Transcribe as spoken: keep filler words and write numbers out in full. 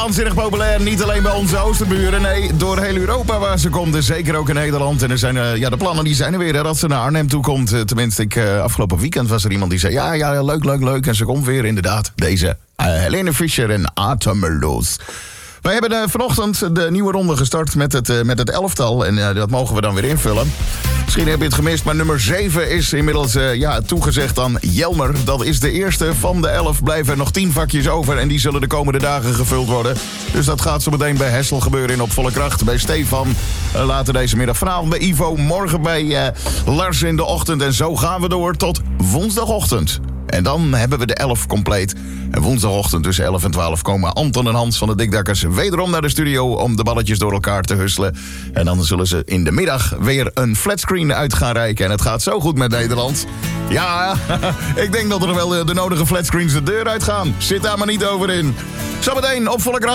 waanzinnig populair. Niet alleen bij onze oosterburen, nee, door heel Europa waar ze komt. En zeker ook in Nederland. En er zijn, uh, ja, de plannen die zijn er weer, hè, dat ze naar Arnhem toe komt. Uh, tenminste, ik, uh, afgelopen weekend was er iemand die zei... Ja, ja, leuk, leuk, leuk. En ze komt weer, inderdaad. Deze uh, Helene Fischer en Atemeloos. Wij hebben uh, vanochtend de nieuwe ronde gestart met het, uh, met het elftal. En uh, dat mogen we dan weer invullen. Misschien heb je het gemist, maar nummer zeven is inmiddels uh, ja, toegezegd aan Jelmer. Dat is de eerste van de elf. Blijven er nog tien vakjes over en die zullen de komende dagen gevuld worden. Dus dat gaat zo meteen bij Hessel gebeuren in Op Volle Kracht. Bij Stefan uh, later deze middag. Vanavond bij Ivo, morgen bij uh, Lars in de ochtend. En zo gaan we door tot woensdagochtend. En dan hebben we de elf compleet. En woensdagochtend tussen elf en twaalf komen Anton en Hans van de Dikdakkers wederom naar de studio om de balletjes door elkaar te husselen. En dan zullen ze in de middag weer een flatscreen uit gaan reiken. En het gaat zo goed met Nederland. Ja, ik denk dat er wel de nodige flatscreens de deur uitgaan. Zit daar maar niet over in. Zometeen Op Volle Kracht.